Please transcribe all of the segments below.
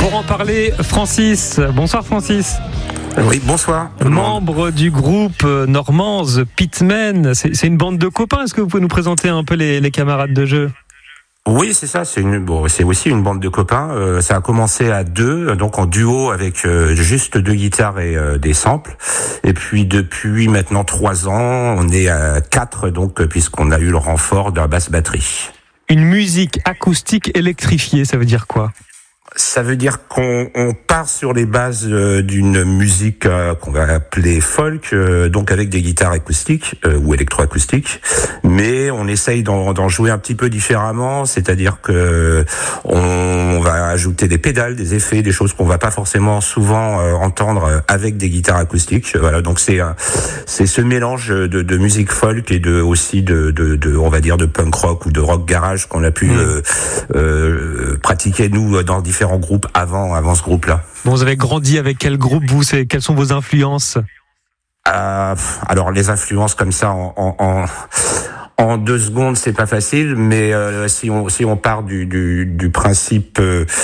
Pour en parler, Francis. Bonsoir Francis. Oui, bonsoir. Membre du groupe normand The Pitmen. C'est une bande de copains. Est-ce que vous pouvez nous présenter un peu les camarades de jeu ? Oui, c'est ça. C'est aussi une bande de copains. Ça a commencé à 2, donc en duo avec juste 2 guitares et des samples. Et puis depuis maintenant 3 ans, on est à 4, donc puisqu'on a eu le renfort de la basse batterie. Une musique acoustique électrifiée, ça veut dire quoi ? Ça veut dire qu'on part sur les bases d'une musique qu'on va appeler folk, donc avec des guitares acoustiques ou électroacoustiques, mais on essaye d'en jouer un petit peu différemment, c'est-à-dire que on va ajouter des pédales, des effets, des choses qu'on va pas forcément souvent entendre avec des guitares acoustiques. Voilà, donc c'est ce mélange de musique folk et aussi de on va dire de punk rock ou de rock garage qu'on a pu pratiquer nous dans différents groupes avant ce groupe-là. Bon, vous avez grandi avec quel groupe quelles sont vos influences ? Alors les influences comme ça en 2 secondes, c'est pas facile, mais si on part du principe,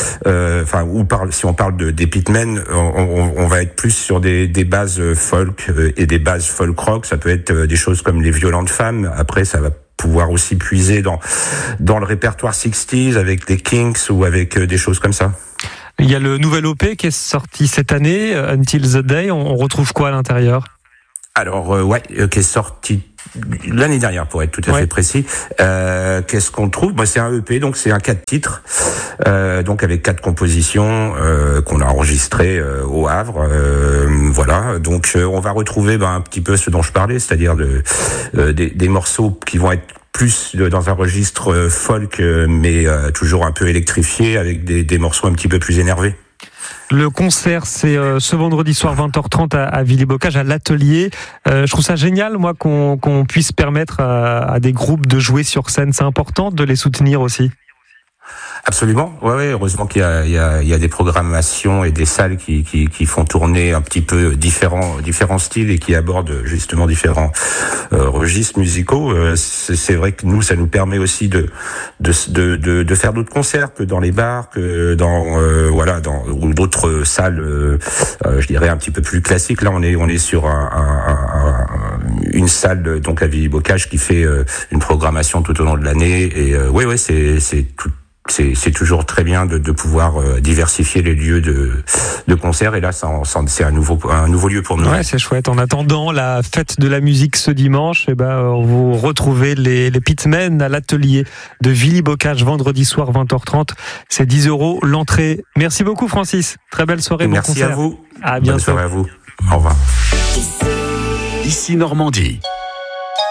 si on parle des Pitmen, on va être plus sur des bases folk et des bases folk rock. Ça peut être des choses comme les Violentes Femmes. Après, ça va pouvoir aussi puiser dans le répertoire 60s avec les Kinks ou avec des choses comme ça. Il y a le nouvel OP qui est sorti cette année, Until the Day. On retrouve quoi à l'intérieur ? Alors qui est sorti l'année dernière pour être tout à fait précis. Qu'est-ce qu'on trouve ? C'est un EP, donc c'est un 4 titres, donc avec 4 compositions qu'on a enregistrées au Havre. Voilà, donc on va retrouver un petit peu ce dont je parlais, c'est-à-dire des morceaux qui vont être plus dans un registre folk, mais toujours un peu électrifié, avec des morceaux un petit peu plus énervés. Le concert, c'est ce vendredi soir 20h30 à Villiers-Bocage, à l'Atelier. Je trouve ça génial, moi, qu'on puisse permettre à des groupes de jouer sur scène. C'est important de les soutenir aussi. Absolument, ouais. Heureusement qu'il y a des programmations et des salles qui font tourner un petit peu différents styles et qui abordent justement différents registres musicaux. C'est vrai que nous, ça nous permet aussi de faire d'autres concerts que dans les bars, que dans ou d'autres salles, je dirais un petit peu plus classiques. Là, on est sur une salle donc à Villiers-Bocage qui fait une programmation tout au long de l'année et c'est toujours très bien de pouvoir diversifier les lieux de concert, et là c'est un nouveau lieu pour nous. Ouais, c'est chouette. En attendant la fête de la musique ce dimanche, vous retrouvez les Pitmen à l'Atelier de Villiers-Bocage vendredi soir 20h30. C'est 10 € l'entrée. Merci beaucoup Francis. Très belle soirée. Merci bon concert. à vous. À bientôt. Bonne soirée à vous. Au revoir. Ici Normandie.